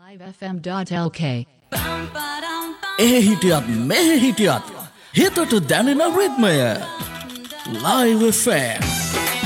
livefm.lk එහි හිටියත් මෙහි හිටියත් හිතට දැනෙන රිද්මය Live FM